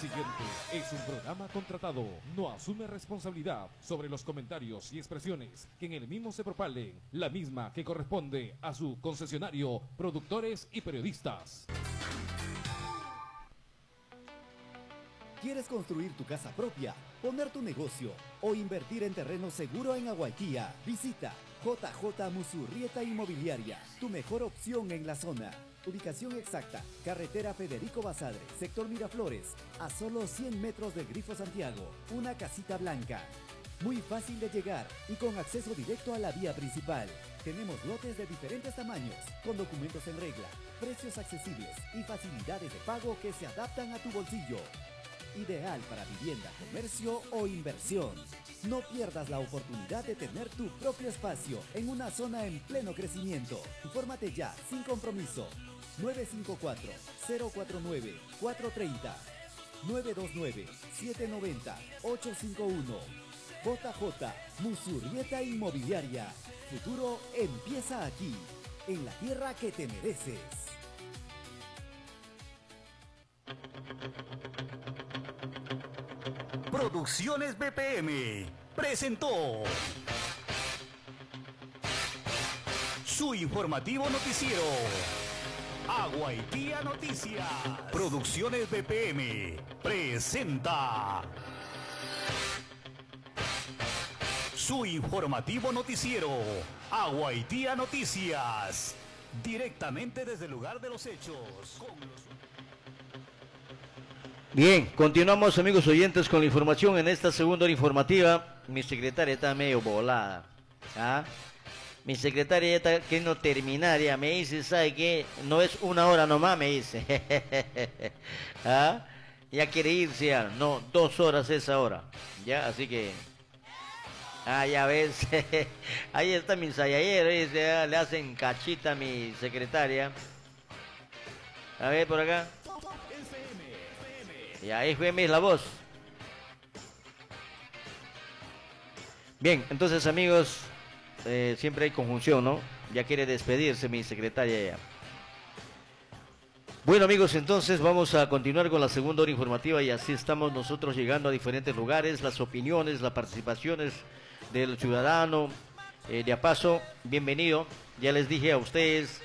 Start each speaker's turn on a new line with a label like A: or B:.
A: siguiente es un programa contratado. No asume responsabilidad sobre los comentarios y expresiones que en el mismo se propalen, la misma que corresponde a su concesionario, productores y periodistas.
B: ¿Quieres construir tu casa propia, poner tu negocio o invertir en terreno seguro en Aguaitía? Visita JJ Musurrieta Inmobiliaria, tu mejor opción en la zona. Ubicación exacta, carretera Federico Basadre, sector Miraflores, a solo 100 metros del Grifo Santiago, una casita blanca. Muy fácil de llegar y con acceso directo a la vía principal. Tenemos lotes de diferentes tamaños, con documentos en regla, precios accesibles y facilidades de pago que se adaptan a tu bolsillo. Ideal para vivienda, comercio o inversión. No pierdas la oportunidad de tener tu propio espacio en una zona en pleno crecimiento. Infórmate ya, sin compromiso. 954-049-430. 929-790-851. JJ Musurrieta Inmobiliaria. Futuro empieza aquí, en la tierra que te mereces.
C: Producciones BPM presentó su informativo noticiero Aguaitía Noticias. Producciones BPM presenta su informativo noticiero Aguaitía Noticias, directamente desde el lugar de los hechos.
D: Bien, continuamos, amigos oyentes, con la información en esta segunda hora informativa. Mi secretaria está medio volada. ¿Ah? Mi secretaria ya está queriendo terminar, ya me dice, ¿sabe qué? No es una hora nomás, me dice. ¿Ah? Ya quiere irse ya, no, 2 horas es ahora. Ya, así que... Ah, ya ves, ahí está mi ensayadero, dice, le hacen cachita a mi secretaria. A ver, por acá. Ya, FM es la voz. Bien, entonces, amigos, siempre hay conjunción, ¿no? Ya quiere despedirse mi secretaria ya. Bueno, amigos, entonces vamos a continuar con la segunda hora informativa y así estamos nosotros llegando a diferentes lugares, las opiniones, las participaciones del ciudadano. De a paso, bienvenido. Ya les dije a ustedes